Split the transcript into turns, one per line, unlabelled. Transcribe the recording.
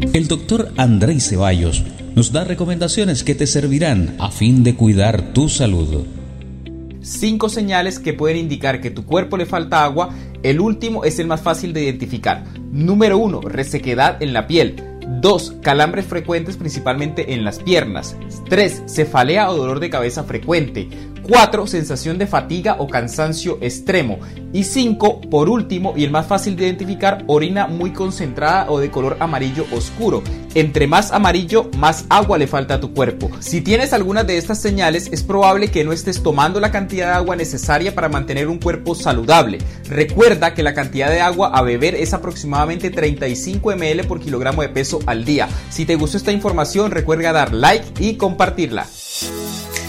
El doctor Andrei Ceballos nos da recomendaciones que te servirán a fin de cuidar tu salud.
5 señales que pueden indicar que tu cuerpo le falta agua. El último es el más fácil de identificar. Número 1, resequedad en la piel. 2, calambres frecuentes principalmente en las piernas. 3, cefalea o dolor de cabeza frecuente. 4, sensación de fatiga o cansancio extremo. Y 5, por último y el más fácil de identificar, orina muy concentrada o de color amarillo oscuro. Entre más amarillo, más agua le falta a tu cuerpo. Si tienes algunas de estas señales, es probable que no estés tomando la cantidad de agua necesaria para mantener un cuerpo saludable. Recuerda que la cantidad de agua a beber es aproximadamente 35 ml por kilogramo de peso al día. Si te gustó esta información, recuerda dar like y compartirla.